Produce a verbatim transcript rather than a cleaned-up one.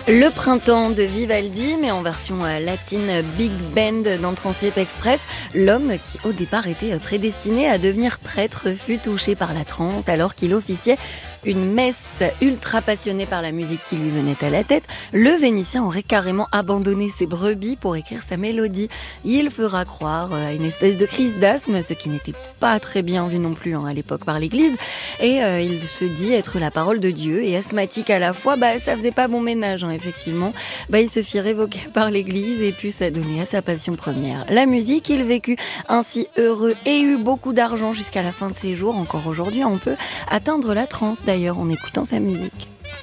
Le printemps de Vivaldi, mais en version euh, latine big band dans Transcript Express. L'homme qui au départ était prédestiné à devenir prêtre fut touché par la transe alors qu'il officiait une messe. Ultra passionné par la musique qui lui venait à la tête, le Vénitien aurait carrément abandonné ses brebis pour écrire sa mélodie. Il fera croire à une espèce de crise d'asthme, ce qui n'était pas très bien vu non plus hein, à l'époque par l'église. Et euh, il se dit être la parole de Dieu et asthmatique à la fois, bah ça faisait pas bon ménage hein, effectivement. Bah il se fit révoquer par l'église et put s'adonner à sa passion première, la musique. Il vécut ainsi heureux et eut beaucoup d'argent jusqu'à la fin de ses jours. Encore aujourd'hui, on peut atteindre la transe d'ailleurs en écoutant sa musique.